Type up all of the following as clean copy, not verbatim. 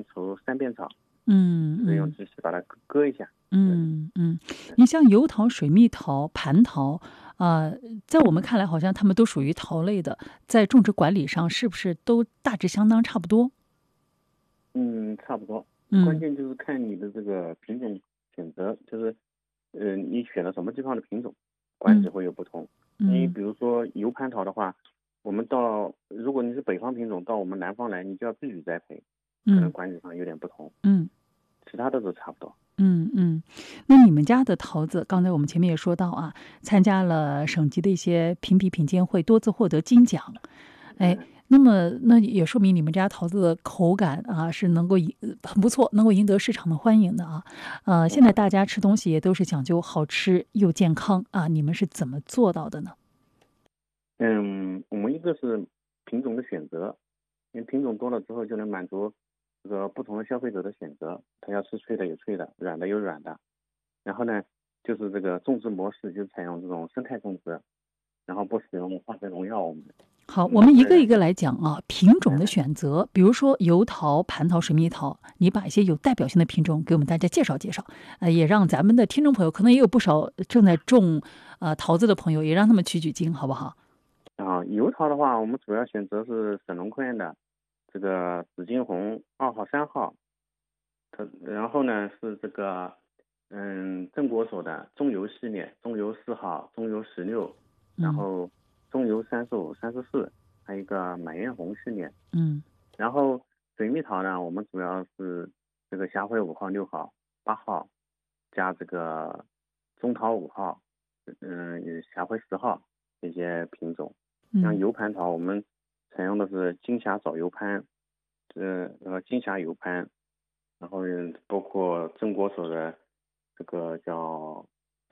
年除3遍草，就是用嗯嗯机器把它割一下。 你像油桃、水蜜桃、蟠桃，呃，在我们看来，好像它们都属于桃类的，在种植管理上是不是都大致相当差不多？ 差不多。关嗯键就是看你的这个品种选择，就是你选了什么地方的品种，管理嗯会有不同。你嗯比如说油蟠桃的话，如果你是北方品种，到我们南方来，你就要避雨栽培，可能嗯管理上有点不同， 嗯其他的都差不多。 嗯，那你们家的桃子，刚才我们前面也说到啊，参加了省级的一些评比品鉴会，多次获得金奖。哎， 嗯那也说明你们家桃子的口感啊是能够很不错，能够赢得市场的欢迎的啊。现在大家吃东西也都是讲究好吃又健康啊，你们是怎么做到的呢？ 我们一个是品种的选择，因为品种多了之后就能满足这个不同的消费者的选择，他要吃脆的有脆的，软的有软的。然后呢，就是这个种植模式就采用这种生态种植，然后不使用化学农药。 好，我我们们一个一是个来讲啊。品种的选择，比如说油桃、蟠桃、水蜜桃，你把一些有代表性的品种给我们大家介绍介绍，也让咱们的听众朋友，可能也有不少正在种桃子的朋友，也让他们取取经，好不好？ 油桃的话，我们主要选择是省农科院的这个紫金红2号、3号，然后呢是这个正国所的中油系列，中油4号、中油16，然嗯后中油35、34，还有一个满艳红系列。 嗯然后水蜜桃呢，我们主要是这个霞辉5号、6号、8号，加这个中桃5号，霞辉10号这些品种。像嗯油蟠桃，我们采用的是金霞早油蟠，金霞油蟠，然后包括正国所的这个叫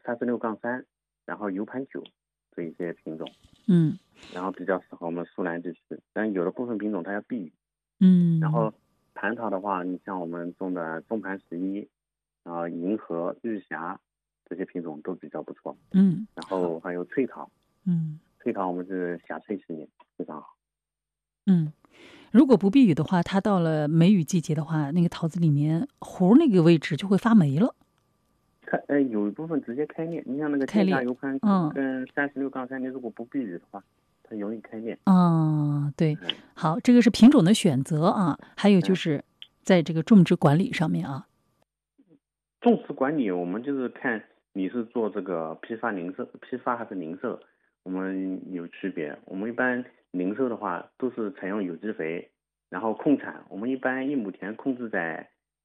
36-3，然后油蟠9这一些品种， 嗯然后比较适合我们苏南地区。但有的部分品种它要避雨。然嗯后蟠桃的话，你像我们种的中盘11，然后银河、日霞这些品种都比较不错。然好， 后还有翠桃， 嗯翠桃我们是霞翠系列，非常好。 嗯。如果不避雨的话，它到了梅雨季节的话，那个桃子里面核那个位置就会发霉了， 有一部分直接开裂。你像那个金霞开裂。 油蟠嗯跟36-3，你如果不避雨的话，它容易开裂。 对， 嗯好，这个是品种的选择啊，还有就嗯， 是在这个种植管理上面啊。 种植管理我们就是看你是做这个批发还是零售，我们有区别。我们一般零售的话都是采用有机肥，然后控产，我们一般1亩田控制在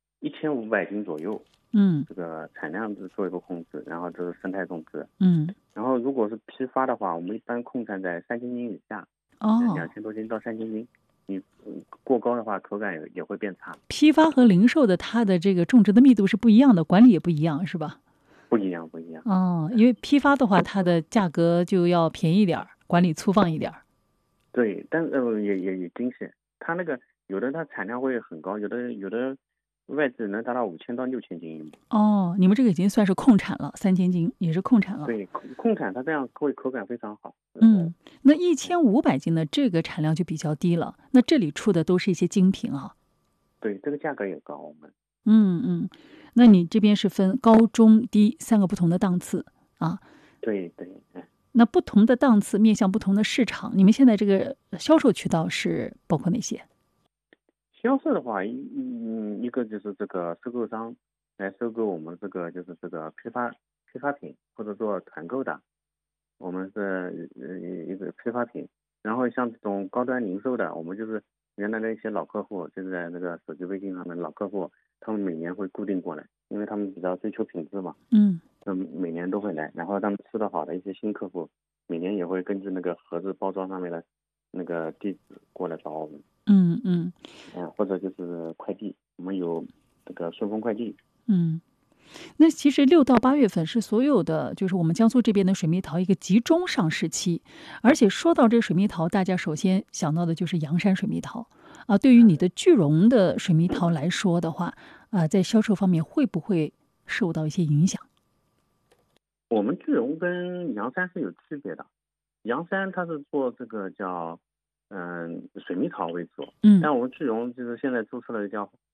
1500斤左右， 嗯这个产量是做一个控制，然后这是生态种植。 嗯， 然后如果是批发的话，我们一般控产在3千斤以下， 哦， 2000多斤到3000斤。你过高的话，口感也会变差。 批发和零售的它的这个种植的密度是不一样的，管理也不一样，是吧？ 不一样，不一样。 哦，因为批发的话，它的价格就要便宜点儿，管理粗放一点儿。 对，但是也惊喜，它那个有的它产量会很高，有的外资能达到5000到6000斤一亩。 哦，你们这个已经算是控产了，3000斤也是控产了。 对，控产它这样会口感非常好。 那1500斤的这个产量就比较低了。那这里出的都是一些精品啊。 对，这个价格也高，我们。 嗯，那你这边是分高中低3个不同的档次啊。 对， 那不同的档次面向不同的市场，你们现在这个销售渠道是包括哪些？ 销售的话，一个就是这个收购商来收购我们就是这个批发品，或者做团购的，我们是一个批发品。然后像这种高端零售的，我们就是原来的一些老客户，就是在那个手机微信上的老客户，他们每年会固定过来，因为他们比较追求品质嘛，每年都会来。然后他们吃得好的一些新客户，每年也会根据那个盒子包装上面的那个地址过来找我们。或者就是快递，我们有这个顺丰快递。 那其实6到8月份是所有的，就是我们江苏这边的水蜜桃一个集中上市期。而且说到这水蜜桃，大家首先想到的就是阳山水蜜桃啊。对于你的聚荣的水蜜桃来说的话，在销售方面会不会受到一些影响？ 我们聚荣跟阳山是有区别的，阳山它是做这个叫水蜜桃为主，但我们聚荣就是现在注册了叫